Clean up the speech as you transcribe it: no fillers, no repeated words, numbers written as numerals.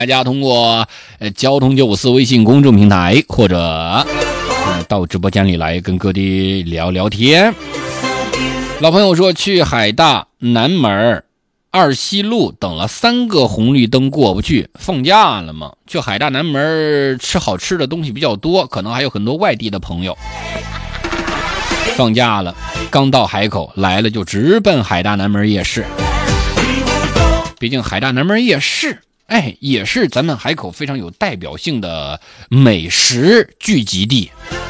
大家通过交通954微信公众平台或者到直播间里来跟哥弟聊聊天。老朋友说去海大南门二西路等了3个红绿灯过不去，放假了吗？去海大南门吃好吃的东西比较多，可能还有很多外地的朋友。放假了，刚到海口来了就直奔海大南门夜市。毕竟海大南门夜市也是咱们海口非常有代表性的美食聚集地。